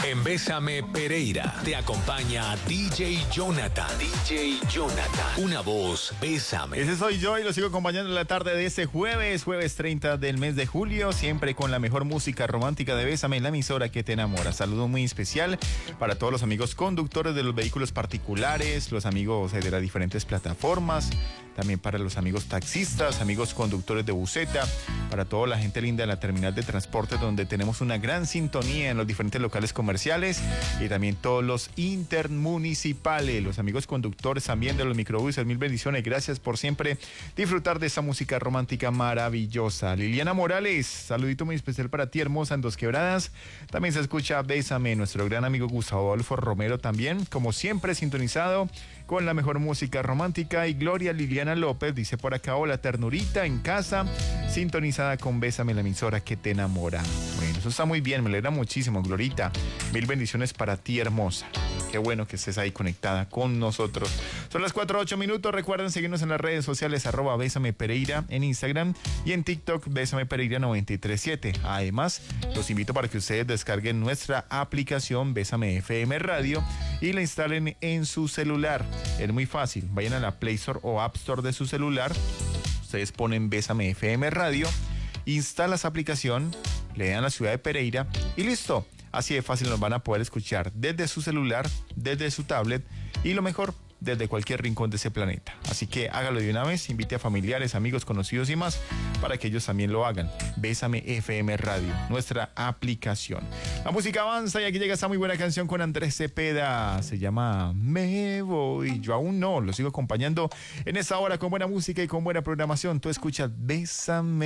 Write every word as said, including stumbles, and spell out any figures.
En Bésame Pereira te acompaña D J Jonathan. D J Jonathan. Una voz, Bésame. Ese soy yo y lo sigo acompañando en la tarde de ese jueves, jueves treinta del mes de julio, siempre con la mejor música romántica de Bésame, la emisora que te enamora. Saludo muy especial para todos los amigos conductores de los vehículos particulares, los amigos de las diferentes plataformas, también para los amigos taxistas, amigos conductores de buseta, para toda la gente linda de la terminal de transporte donde tenemos una gran sintonía en los diferentes locales comerciales y también todos los intermunicipales, los amigos conductores también de los microbuses. Mil bendiciones, gracias por siempre disfrutar de esa música romántica maravillosa. Liliana Morales, saludito muy especial para ti, hermosa, en Dos Quebradas. También se escucha Bésame, nuestro gran amigo Gustavo Adolfo Romero también, como siempre sintonizado con la mejor música romántica. Y Gloria Liliana López dice por acá: hola, ternurita en casa, sintonizada con Bésame, la emisora que te enamora. Bueno, eso está muy bien, me alegra muchísimo, Glorita. Mil bendiciones para ti, hermosa. Qué bueno que estés ahí conectada con nosotros. Son las cuatro ocho minutos. Recuerden seguirnos en las redes sociales, arroba Bésame Pereira en Instagram y en TikTok, Bésame Pereira noventa y tres siete. Además, los invito para que ustedes descarguen nuestra aplicación Bésame F M Radio y la instalen en su celular. Es muy fácil. Vayan a la Play Store o App Store de su celular. Ustedes ponen Bésame F M Radio, instalan esa aplicación, le dan la ciudad de Pereira y listo. Así de fácil nos van a poder escuchar desde su celular, desde su tablet y lo mejor, desde cualquier rincón de ese planeta. Así que hágalo de una vez, invite a familiares, amigos, conocidos y más para que ellos también lo hagan. Bésame F M Radio, nuestra aplicación. La música avanza y aquí llega esta muy buena canción con Andrés Cepeda. Se llama Me Voy. Yo aún no, lo sigo acompañando en esta hora con buena música y con buena programación. Tú escuchas Bésame.